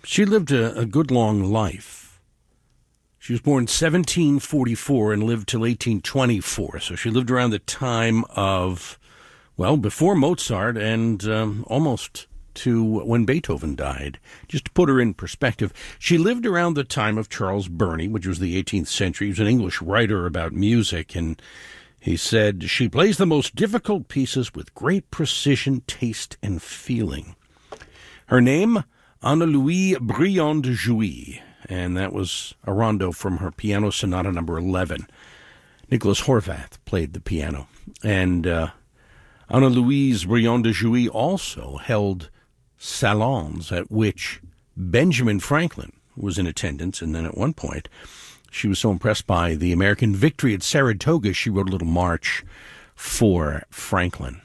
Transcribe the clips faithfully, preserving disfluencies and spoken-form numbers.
She lived a, a good long life. She was born seventeen forty-four and lived till eighteen twenty-four. So she lived around the time of, well, before Mozart and um, almost to when Beethoven died. Just to put her in perspective, she lived around the time of Charles Burney, which was the eighteenth century. He was an English writer about music, and he said, she plays the most difficult pieces with great precision, taste, and feeling. Her name, Anne-Louise Briand de Jouy, and that was a rondo from her Piano Sonata number eleven. Nicholas Horvath played the piano, and uh, Anne-Louise Briand de Jouy also held salons at which Benjamin Franklin was in attendance, and then at one point she was so impressed by the American victory at Saratoga, she wrote a little march for Franklin.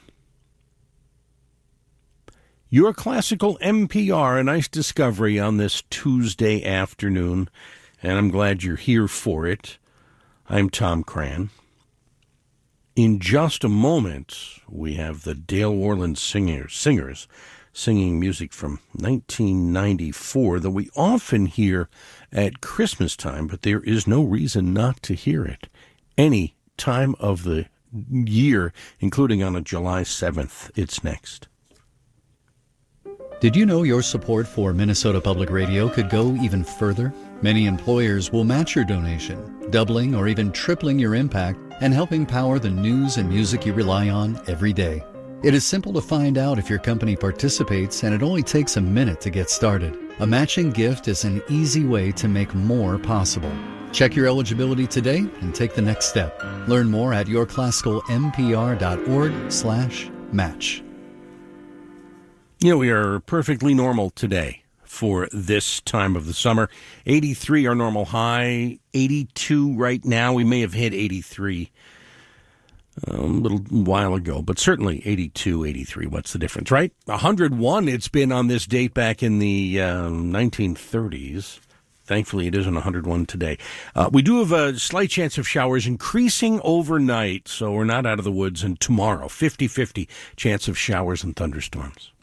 Your classical N P R, a nice discovery on this Tuesday afternoon, and I'm glad you're here for it. I'm Tom Cran. In just a moment, we have the Dale Orland singers, singers singing music from nineteen ninety-four that we often hear at Christmas time, but there is no reason not to hear it any time of the year, including on a July seventh. It's next. Did you know your support for Minnesota Public Radio could go even further? Many employers will match your donation, doubling or even tripling your impact and helping power the news and music you rely on every day. It is simple to find out if your company participates, and it only takes a minute to get started. A matching gift is an easy way to make more possible. Check your eligibility today and take the next step. Learn more at yourclassicalmpr.org slash match. You know, we are perfectly normal today for this time of the summer. eighty-three our normal high, eighty-two right now. We may have hit eighty-three a little while ago, but certainly eighty-two, eighty-three. What's the difference, right? one hundred one it's been on this date back in the uh, nineteen thirties. Thankfully, it isn't one hundred one today. Uh, we do have a slight chance of showers increasing overnight, so we're not out of the woods. And tomorrow, fifty-fifty chance of showers and thunderstorms.